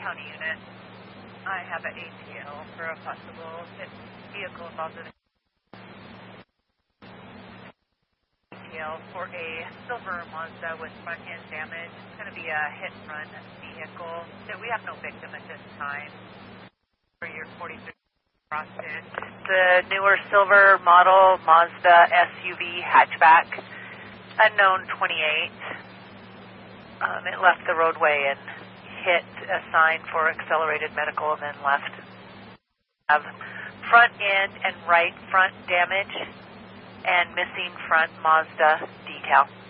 county unit. I have an ATL for a possible hit vehicle involved in ATL for a silver Mazda with front end damage. It's going to be a hit and run vehicle. So we have no victim at this time. For your 43 Frosted. The newer silver model Mazda SUV hatchback, unknown 28. It left the roadway and hit a sign for accelerated medical and then left. Have front end and right front damage and missing front Mazda decal.